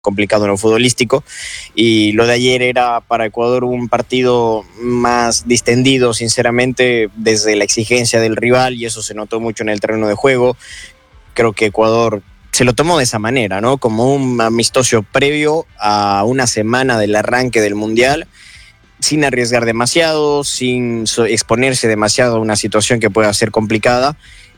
complicado en lo futbolístico, y lo de ayer era para Ecuador un partido más distendido, sinceramente, desde la exigencia del rival, y eso se notó mucho en el terreno de juego. Creo que Ecuador se lo tomó de esa manera, ¿no? Como un amistoso previo a una semana del arranque del Mundial, sin arriesgar demasiado, sin exponerse demasiado a una situación que pueda ser complicada.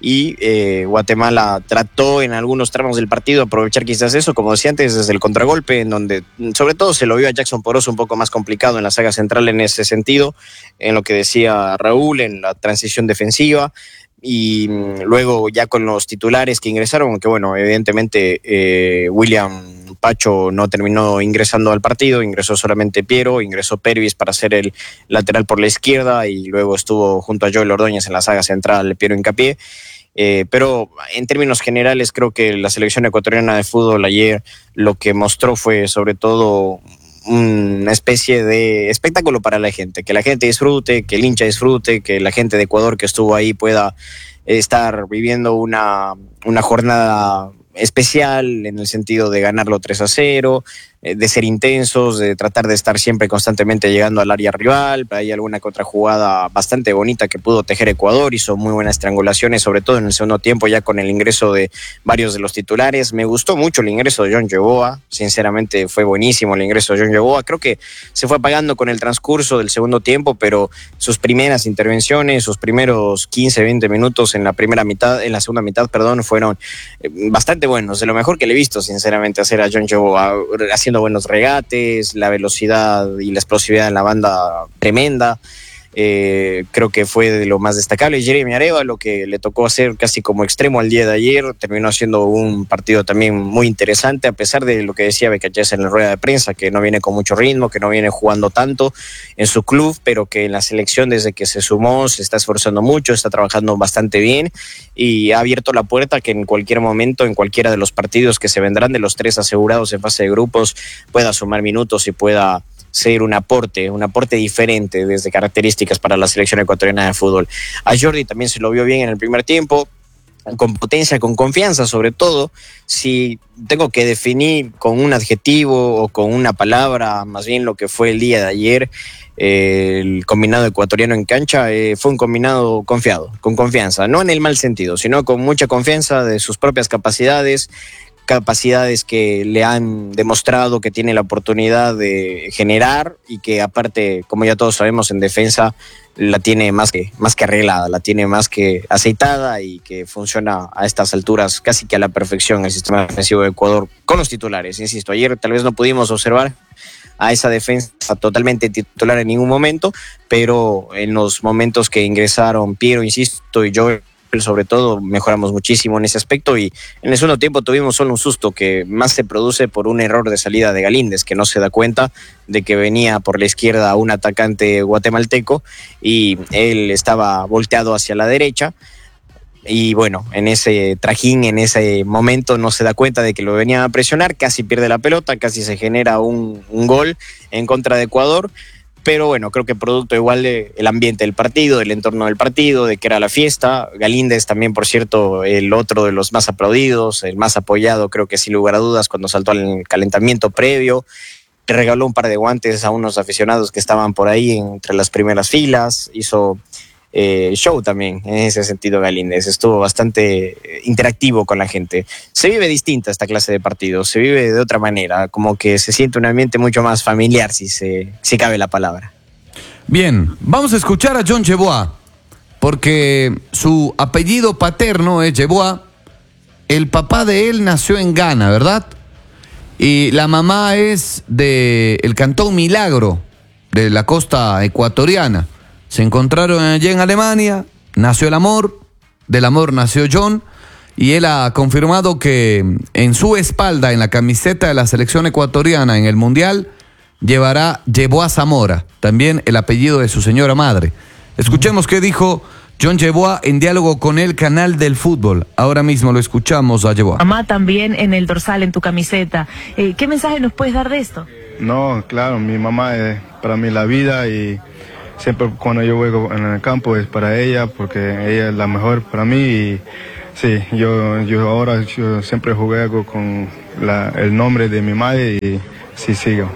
Y Guatemala trató en algunos tramos del partido aprovechar quizás eso, como decía antes, desde el contragolpe, en donde sobre todo se lo vio a Jackson Poroso un poco más complicado en la saga central en ese sentido, en lo que decía Raúl, en la transición defensiva. Y luego ya con los titulares que ingresaron, aunque bueno, evidentemente William Pacho no terminó ingresando al partido, ingresó solamente Piero, ingresó Pervis para ser el lateral por la izquierda, y luego estuvo junto a Joel Ordóñez en la saga central Piero Hincapié. Pero en términos generales creo que la selección ecuatoriana de fútbol ayer lo que mostró fue sobre todo una especie de espectáculo para la gente, que la gente disfrute, que el hincha disfrute, que la gente de Ecuador que estuvo ahí pueda estar viviendo una jornada especial en el sentido de ganarlo 3-0, de ser intensos, de tratar de estar siempre constantemente llegando al área rival. Hay alguna que otra jugada bastante bonita que pudo tejer Ecuador, hizo muy buenas triangulaciones, sobre todo en el segundo tiempo ya con el ingreso de varios de los titulares. Me gustó mucho el ingreso de John Yeboah, sinceramente fue buenísimo el ingreso de John Yeboah. Creo que se fue apagando con el transcurso del segundo tiempo, pero sus primeras intervenciones, sus primeros 15-20 minutos en la segunda mitad, fueron bastante buenos, de lo mejor que le he visto sinceramente hacer a John Yeboah, haciendo buenos regates, la velocidad y la explosividad en la banda tremenda. Creo que fue de lo más destacable. Jeremy Areva, lo que le tocó hacer casi como extremo al día de ayer, terminó haciendo un partido también muy interesante, a pesar de lo que decía Becachese en la rueda de prensa, que no viene con mucho ritmo, que no viene jugando tanto en su club, pero que en la selección desde que se sumó se está esforzando mucho, está trabajando bastante bien y ha abierto la puerta que en cualquier momento, en cualquiera de los partidos que se vendrán de los 3 asegurados en fase de grupos, pueda sumar minutos y pueda ser un aporte diferente desde características para la selección ecuatoriana de fútbol. A Jordi también se lo vio bien en el primer tiempo, con potencia, con confianza sobre todo. Si tengo que definir con un adjetivo o con una palabra, más bien lo que fue el día de ayer, el combinado ecuatoriano en cancha, fue un combinado confiado, con confianza, no en el mal sentido, sino con mucha confianza de sus propias capacidades que le han demostrado que tiene la oportunidad de generar, y que aparte, como ya todos sabemos, en defensa la tiene más que arreglada, la tiene más que aceitada, y que funciona a estas alturas casi que a la perfección el sistema defensivo de Ecuador con los titulares. Insisto, ayer tal vez no pudimos observar a esa defensa totalmente titular en ningún momento, pero en los momentos que ingresaron Piero, insisto, y yo sobre todo, mejoramos muchísimo en ese aspecto. Y en el segundo tiempo tuvimos solo un susto que más se produce por un error de salida de Galíndez, que no se da cuenta de que venía por la izquierda un atacante guatemalteco y él estaba volteado hacia la derecha. Y bueno, en ese trajín, en ese momento no se da cuenta de que lo venía a presionar, casi pierde la pelota, casi se genera un gol en contra de Ecuador. Pero bueno, creo que producto igual del ambiente del partido, del entorno del partido, de que era la fiesta. Galíndez también, por cierto, el otro de los más aplaudidos, el más apoyado, creo que sin lugar a dudas, cuando saltó al calentamiento previo. Le regaló un par de guantes a unos aficionados que estaban por ahí entre las primeras filas. Hizo show también, en ese sentido Galíndez. Estuvo bastante interactivo con la gente. Se vive distinta esta clase de partidos, se vive de otra manera, como que se siente un ambiente mucho más familiar, si cabe la palabra. Bien, vamos a escuchar a John Yeboah, porque su apellido paterno es Yeboah. El papá de él nació en Ghana, ¿verdad? Y la mamá es del Cantón Milagro, de la costa ecuatoriana. Se encontraron allí en Alemania, nació el amor, del amor nació John, y él ha confirmado que en su espalda, en la camiseta de la selección ecuatoriana en el Mundial, llevará Yeboah Zamora, también el apellido de su señora madre. Escuchemos qué dijo John Yeboah en diálogo con el Canal del Fútbol. Ahora mismo lo escuchamos a Yeboah. Mamá también en el dorsal, en tu camiseta. ¿Qué mensaje nos puedes dar de esto? No, claro, mi mamá es para mí la vida, y siempre cuando yo juego en el campo es para ella, porque ella es la mejor para mí. Y sí, yo siempre jugué con el nombre de mi madre y sí sigo.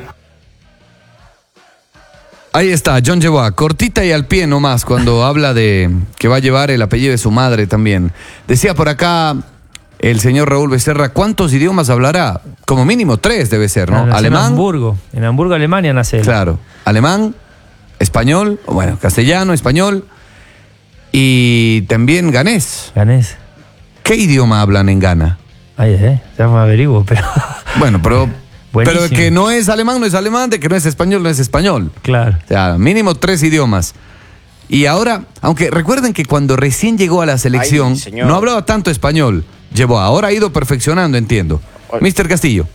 Ahí está, John Yeboah, cortita y al pie nomás, cuando habla de que va a llevar el apellido de su madre también. Decía por acá el señor Raúl Becerra, ¿cuántos idiomas hablará? Como mínimo 3 debe ser, ¿no? Alemán. En Hamburgo, Alemania nace él. Claro, alemán, español, bueno, castellano, español y también ganés. Ganés. ¿Qué idioma hablan en Ghana? Ay, ya me averiguo, pero... Bueno, pero Buenísimo. de que no es alemán, de que no es español. Claro. O sea, mínimo 3 idiomas. Y ahora, aunque recuerden que cuando recién llegó a la selección, no hablaba tanto español. Ahora ha ido perfeccionando, entiendo. Mr. Castillo.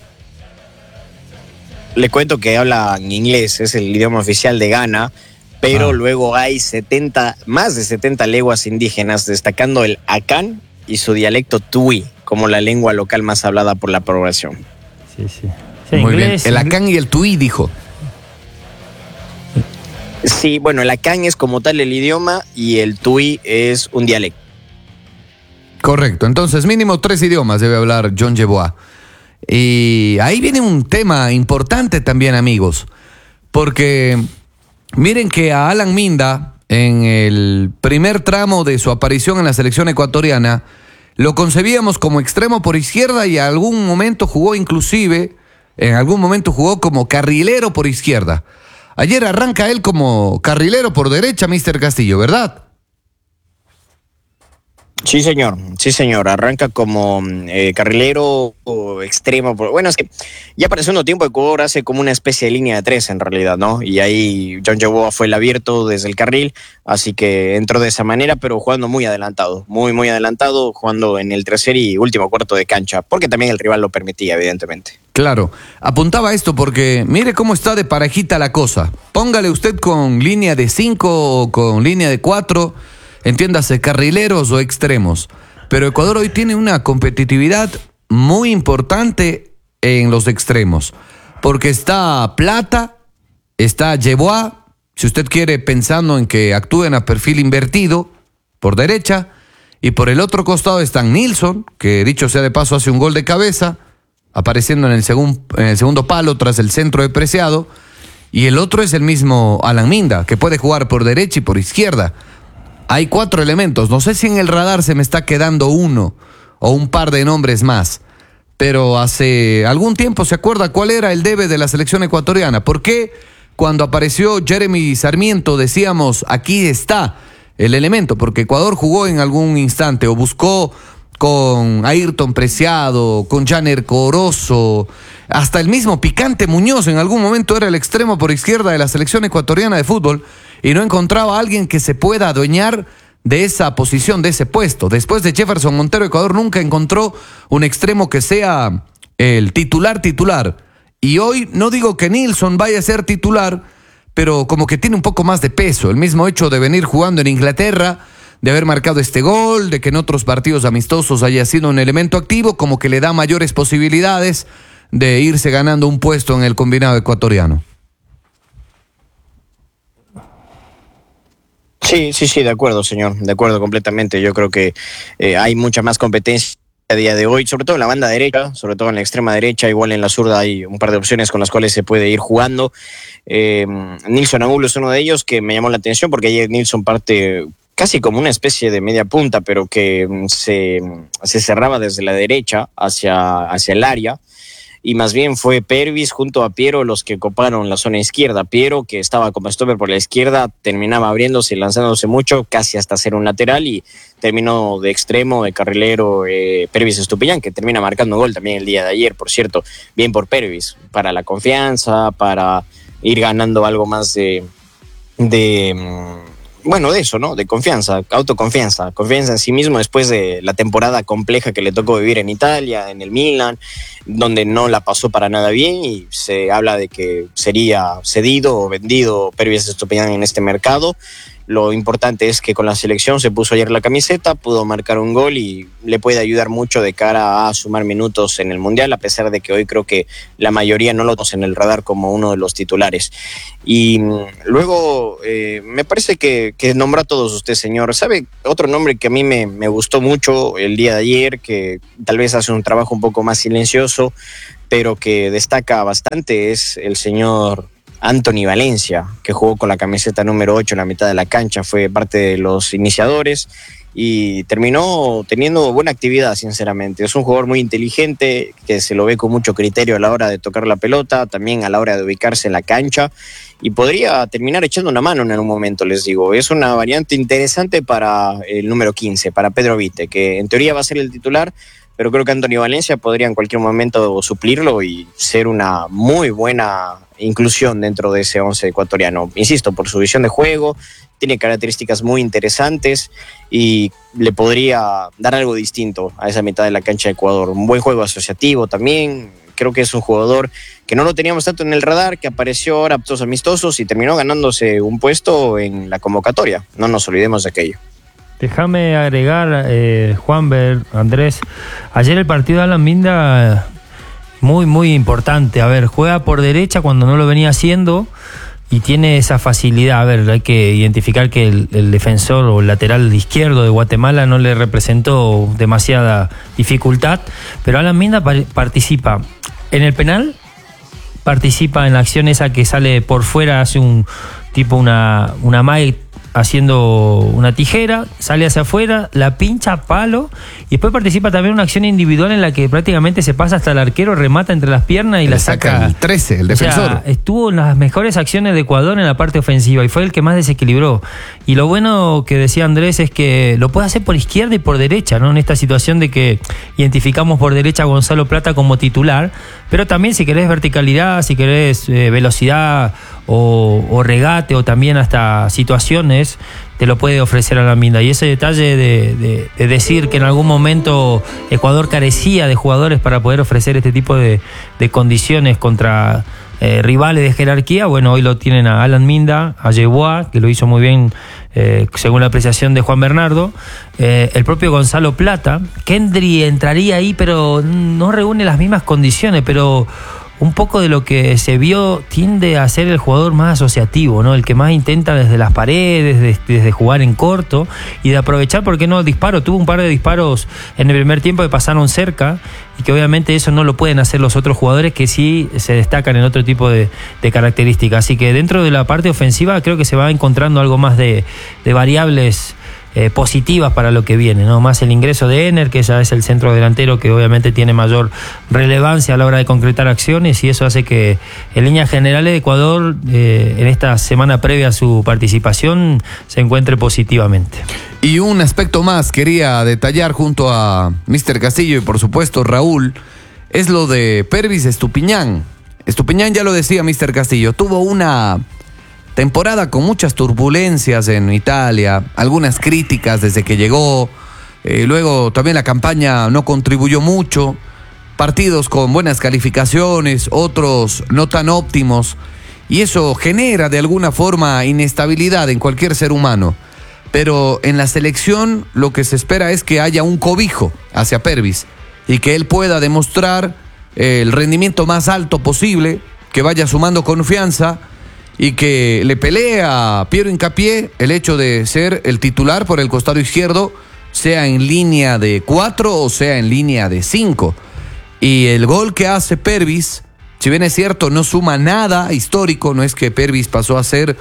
Le cuento que habla en inglés, es el idioma oficial de Ghana, pero luego hay más de 70 lenguas indígenas, destacando el Akan y su dialecto Tui como la lengua local más hablada por la población. Sí, muy inglés, bien. El Akan y el Tui, dijo. Sí, bueno, el Akan es como tal el idioma y el Tui es un dialecto. Correcto, entonces mínimo 3 idiomas debe hablar John Yeboah. Y ahí viene un tema importante también, amigos, porque miren que a Alan Minda, en el primer tramo de su aparición en la selección ecuatoriana, lo concebíamos como extremo por izquierda y en algún momento jugó como carrilero por izquierda. Ayer arranca él como carrilero por derecha, Mr. Castillo, ¿verdad? Sí, señor. Arranca como carrilero o extremo. Bueno, es que ya para el segundo tiempo Ecuador hace como una especie de línea de 3 en realidad, ¿no? Y ahí John Yeboah fue el abierto desde el carril, así que entró de esa manera, pero jugando muy adelantado, muy adelantado, jugando en el tercer y último cuarto de cancha, porque también el rival lo permitía, evidentemente. Claro, apuntaba esto porque mire cómo está de parejita la cosa. Póngale usted con línea de 5 o con línea de 4, entiéndase, carrileros o extremos. Pero Ecuador hoy tiene una competitividad muy importante en los extremos. Porque está Plata, está Yeboah, si usted quiere, pensando en que actúen a perfil invertido, por derecha. Y por el otro costado están Nilsson, que dicho sea de paso hace un gol de cabeza, apareciendo en el segundo palo tras el centro de Preciado. Y el otro es el mismo Alan Minda, que puede jugar por derecha y por izquierda. Hay 4 elementos. No sé si en el radar se me está quedando uno o un par de nombres más. Pero hace algún tiempo, ¿se acuerda cuál era el debe de la selección ecuatoriana? ¿Por qué cuando apareció Jeremy Sarmiento decíamos, aquí está el elemento? Porque Ecuador jugó en algún instante o buscó con Ayrton Preciado, con Janer Corozo, hasta el mismo Picante Muñoz en algún momento era el extremo por izquierda de la selección ecuatoriana de fútbol y no encontraba a alguien que se pueda adueñar de esa posición, de ese puesto. Después de Jefferson Montero, Ecuador nunca encontró un extremo que sea el titular. Y hoy no digo que Nilsson vaya a ser titular, pero como que tiene un poco más de peso. El mismo hecho de venir jugando en Inglaterra, de haber marcado este gol, de que en otros partidos amistosos haya sido un elemento activo, como que le da mayores posibilidades de irse ganando un puesto en el combinado ecuatoriano. Sí, de acuerdo, señor, de acuerdo completamente. Yo creo que hay mucha más competencia a día de hoy, sobre todo en la banda derecha, sobre todo en la extrema derecha, igual en la zurda hay un par de opciones con las cuales se puede ir jugando. Nilsson Angulo es uno de ellos que me llamó la atención porque ayer Nilsson parte casi como una especie de media punta, pero que se cerraba desde la derecha hacia el área. Y más bien fue Pervis junto a Piero los que coparon la zona izquierda. Piero, que estaba como stopper por la izquierda, terminaba abriéndose y lanzándose mucho, casi hasta ser un lateral, y terminó de extremo, de carrilero, Pervis Estupiñán, que termina marcando gol también el día de ayer, por cierto. Bien por Pervis, para la confianza, para ir ganando algo más de eso, ¿no? De confianza, autoconfianza, confianza en sí mismo después de la temporada compleja que le tocó vivir en Italia, en el Milan, donde no la pasó para nada bien y se habla de que sería cedido o vendido Pervis Estupiñán en este mercado. Lo importante es que con la selección se puso ayer la camiseta, pudo marcar un gol y le puede ayudar mucho de cara a sumar minutos en el Mundial, a pesar de que hoy creo que la mayoría no lo tenemos en el radar como uno de los titulares. Y luego me parece que nombra a todos usted, señor. ¿Sabe otro nombre que a mí me gustó mucho el día de ayer, que tal vez hace un trabajo un poco más silencioso? talentoso, pero que destaca bastante, es el señor Anthony Valencia, que jugó con la camiseta número 8 en la mitad de la cancha, fue parte de los iniciadores y terminó teniendo buena actividad, sinceramente. Es un jugador muy inteligente, que se lo ve con mucho criterio a la hora de tocar la pelota, también a la hora de ubicarse en la cancha, y podría terminar echando una mano en algún momento, les digo. Es una variante interesante para el número 15, para Pedro Vite, que en teoría va a ser el titular, pero creo que Anthony Valencia podría en cualquier momento suplirlo y ser una muy buena inclusión dentro de ese 11 ecuatoriano. Insisto, por su visión de juego, tiene características muy interesantes y le podría dar algo distinto a esa mitad de la cancha de Ecuador. Un buen juego asociativo también. Creo que es un jugador que no lo teníamos tanto en el radar, que apareció ahora a aptos amistosos y terminó ganándose un puesto en la convocatoria. No nos olvidemos de aquello. Déjame agregar, Juanber, Andrés, ayer el partido de Alan Minda, muy, muy importante. A ver, juega por derecha cuando no lo venía haciendo y tiene esa facilidad. A ver, hay que identificar que el defensor o el lateral izquierdo de Guatemala no le representó demasiada dificultad, pero Alan Minda participa en el penal, participa en la acción esa que sale por fuera, hace un tipo una mague haciendo una tijera, sale hacia afuera, la pincha a palo y después participa también en una acción individual en la que prácticamente se pasa hasta el arquero, remata entre las piernas y la saca. El 13, el defensor. O sea, estuvo en las mejores acciones de Ecuador en la parte ofensiva y fue el que más desequilibró. Y lo bueno que decía Andrés es que lo puede hacer por izquierda y por derecha, ¿no? En esta situación de que identificamos por derecha a Gonzalo Plata como titular, pero también si querés verticalidad, si querés velocidad o regate o también hasta situaciones, te lo puede ofrecer Alan Minda. Y ese detalle de decir que en algún momento Ecuador carecía de jugadores para poder ofrecer este tipo de condiciones contra rivales de jerarquía, bueno, hoy lo tienen a Alan Minda, a Yeboah, que lo hizo muy bien según la apreciación de Juan Bernardo, el propio Gonzalo Plata. Kendry entraría ahí, pero no reúne las mismas condiciones, pero un poco de lo que se vio tiende a ser el jugador más asociativo, ¿no? El que más intenta desde las paredes, desde jugar en corto y de aprovechar, ¿por qué no?, el disparo. Tuvo un par de disparos en el primer tiempo que pasaron cerca y que obviamente eso no lo pueden hacer los otros jugadores que sí se destacan en otro tipo de características. Así que dentro de la parte ofensiva creo que se va encontrando algo más de variables positivas para lo que viene, ¿no? Más el ingreso de Ener, que ya es el centro delantero que obviamente tiene mayor relevancia a la hora de concretar acciones, y eso hace que en líneas generales de Ecuador en esta semana previa a su participación se encuentre positivamente. Y un aspecto más quería detallar junto a Mr. Castillo y por supuesto Raúl, es lo de Pervis Estupiñán. Estupiñán, ya lo decía Mr. Castillo, tuvo una temporada con muchas turbulencias en Italia, algunas críticas desde que llegó, luego también la campaña no contribuyó mucho, partidos con buenas calificaciones, otros no tan óptimos, y eso genera de alguna forma inestabilidad en cualquier ser humano. Pero en la selección lo que se espera es que haya un cobijo hacia Pervis y que él pueda demostrar el rendimiento más alto posible, que vaya sumando confianza y que le pelee a Piero Hincapié el hecho de ser el titular por el costado izquierdo, sea en línea de 4 o sea en línea de 5. Y el gol que hace Pervis, si bien es cierto, no suma nada histórico, no es que Pervis pasó a ser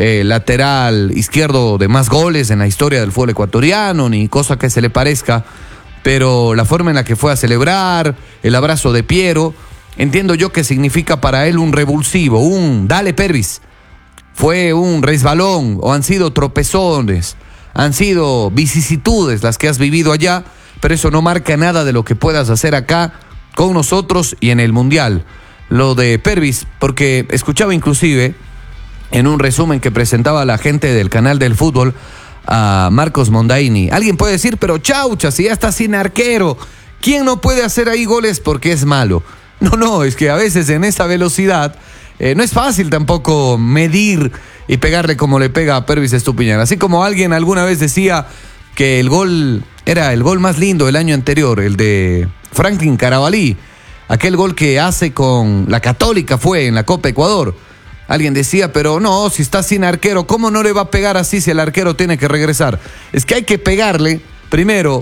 lateral izquierdo de más goles en la historia del fútbol ecuatoriano, ni cosa que se le parezca, pero la forma en la que fue a celebrar, el abrazo de Piero, entiendo yo que significa para él un revulsivo, un dale Pervis. Fue un resbalón o han sido tropezones, han sido vicisitudes las que has vivido allá, pero eso no marca nada de lo que puedas hacer acá con nosotros y en el Mundial. Lo de Pervis, porque escuchaba inclusive en un resumen que presentaba la gente del canal del fútbol a Marcos Mondaini. Alguien puede decir, pero chaucha, si ya está sin arquero, ¿quién no puede hacer ahí goles porque es malo? No, es que a veces en esa velocidad no es fácil tampoco medir y pegarle como le pega a Pervis Estupiñán. Así como alguien alguna vez decía que el gol era el gol más lindo del año anterior, el de Franklin Carabalí, aquel gol que hace con la Católica fue en la Copa Ecuador. Alguien decía, pero no, si está sin arquero, ¿cómo no le va a pegar así si el arquero tiene que regresar? Es que hay que pegarle primero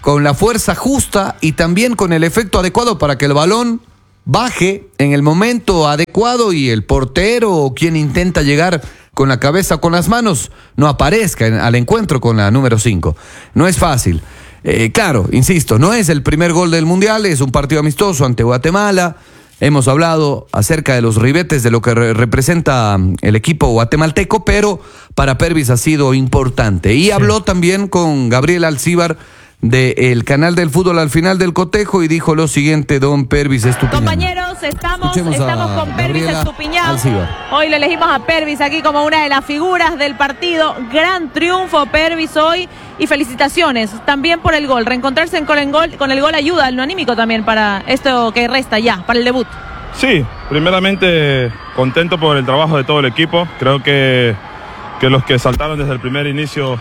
con la fuerza justa y también con el efecto adecuado para que el balón baje en el momento adecuado y el portero o quien intenta llegar con la cabeza o con las manos no aparezca al encuentro con la número 5. No es fácil. Claro, insisto, no es el primer gol del Mundial, es un partido amistoso ante Guatemala. Hemos hablado acerca de los ribetes de lo que representa el equipo guatemalteco, pero para Pervis ha sido importante. Y habló también con Gabriel Alcíbar del canal del fútbol al final del cotejo y dijo lo siguiente, don Pervis Estupiñán. Compañeros, estamos con Pervis Gabriela Estupiñán. Alcíbar. Hoy le elegimos a Pervis aquí como una de las figuras del partido. Gran triunfo Pervis hoy y felicitaciones también por el gol. Reencontrarse con el gol ayuda al anímico también para esto que resta ya, para el debut. Sí, primeramente contento por el trabajo de todo el equipo. Creo que los que saltaron desde el primer inicio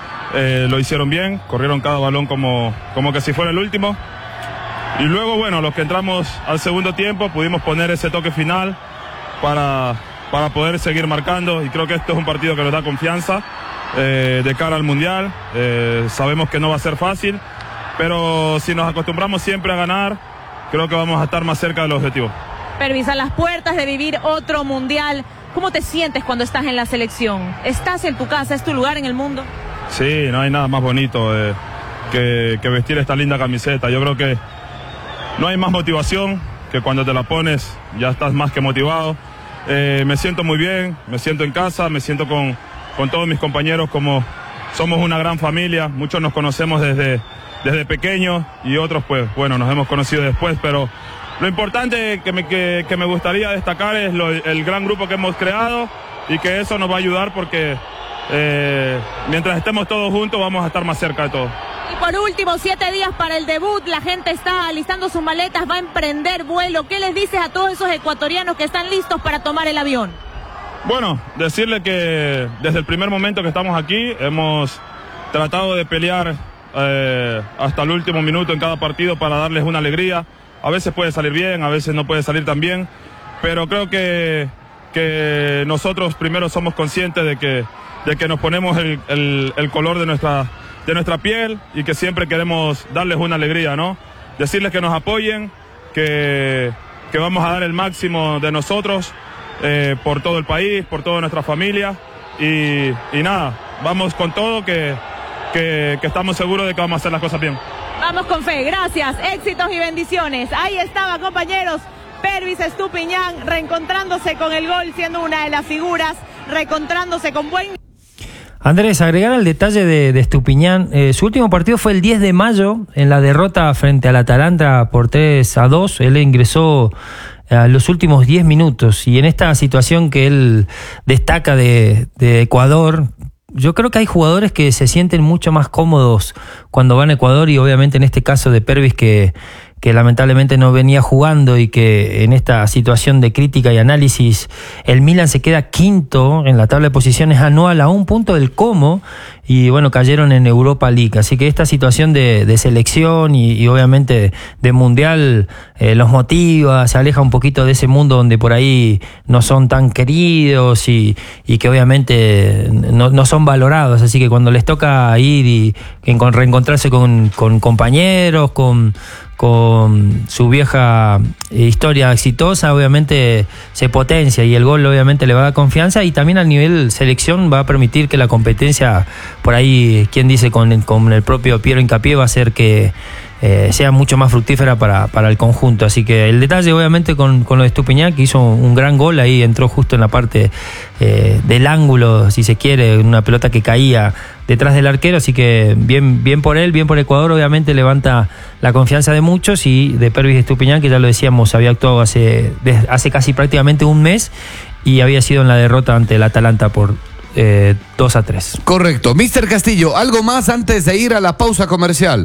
lo hicieron bien, corrieron cada balón como que si fuera el último. Y luego, bueno, los que entramos al segundo tiempo pudimos poner ese toque final para poder seguir marcando. Y creo que esto es un partido que nos da confianza de cara al Mundial. Sabemos que no va a ser fácil, pero si nos acostumbramos siempre a ganar, creo que vamos a estar más cerca del objetivo. Pervis, a las puertas de vivir otro Mundial, ¿cómo te sientes cuando estás en la selección? ¿Estás en tu casa? ¿Es tu lugar en el mundo? Sí, no hay nada más bonito que vestir esta linda camiseta. Yo creo que no hay más motivación que cuando te la pones, ya estás más que motivado. Me siento muy bien, me siento en casa, me siento con todos mis compañeros como somos una gran familia. Muchos nos conocemos desde pequeños y otros pues bueno, nos hemos conocido después, pero lo importante que me gustaría destacar es el gran grupo que hemos creado y que eso nos va a ayudar porque mientras estemos todos juntos vamos a estar más cerca de todo. Y por último, 7 días para el debut, la gente está alistando sus maletas, va a emprender vuelo. ¿Qué les dices a todos esos ecuatorianos que están listos para tomar el avión? Bueno, decirle que desde el primer momento que estamos aquí hemos tratado de pelear hasta el último minuto en cada partido para darles una alegría. A veces puede salir bien, a veces no puede salir tan bien, pero creo que nosotros primero somos conscientes de que nos ponemos el color de nuestra piel y que siempre queremos darles una alegría, ¿no? Decirles que nos apoyen, que vamos a dar el máximo de nosotros por todo el país, por toda nuestra familia y nada, vamos con todo que estamos seguros de que vamos a hacer las cosas bien. Vamos con fe, gracias, éxitos y bendiciones. Ahí estaba, compañeros, Pervis Estupiñán reencontrándose con el gol, siendo una de las figuras, reencontrándose con buen... Andrés, agregar al detalle de Estupiñán, su último partido fue el 10 de mayo, en la derrota frente al Atalanta por 3-2, él ingresó a los últimos 10 minutos, y en esta situación que él destaca de Ecuador, yo creo que hay jugadores que se sienten mucho más cómodos cuando van a Ecuador, y obviamente en este caso de Pervis que lamentablemente no venía jugando y que en esta situación de crítica y análisis el Milan se queda quinto en la tabla de posiciones anual a un punto del Como, y bueno, cayeron en Europa League, así que esta situación de selección y obviamente de mundial los motiva, se aleja un poquito de ese mundo donde por ahí no son tan queridos y que obviamente no son valorados, así que cuando les toca ir y reencontrarse con compañeros, con su vieja historia exitosa, obviamente se potencia, y el gol obviamente le va a dar confianza, y también al nivel selección va a permitir que la competencia, por ahí, quien dice con el propio Piero Hincapié, va a hacer que sea mucho más fructífera para el conjunto. Así que el detalle obviamente con lo de Estupiñán, que hizo un gran gol, ahí entró justo en la parte del ángulo, si se quiere, una pelota que caía detrás del arquero, así que bien por él, bien por Ecuador, obviamente levanta la confianza de muchos, y de Pervis Estupiñán, que ya lo decíamos, había actuado hace casi prácticamente un mes y había sido en la derrota ante el Atalanta por 2-3. Correcto. Mr. Castillo, ¿algo más antes de ir a la pausa comercial?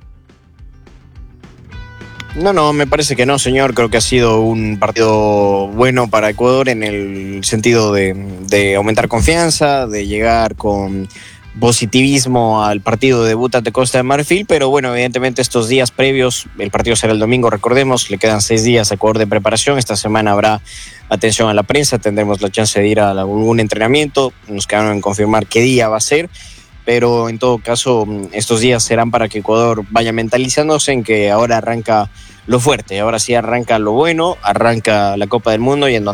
No, me parece que no, señor. Creo que ha sido un partido bueno para Ecuador en el sentido de aumentar confianza, de llegar con positivismo al partido de debut ante Costa de Marfil, pero bueno, evidentemente estos días previos, el partido será el domingo, recordemos, le quedan 6 días a Ecuador de preparación. Esta semana habrá atención a la prensa, tendremos la chance de ir a algún entrenamiento, nos quedaron en confirmar qué día va a ser. pero en todo caso estos días serán para que Ecuador vaya mentalizándose en que ahora arranca lo fuerte, ahora sí arranca lo bueno, arranca la Copa del Mundo y en donde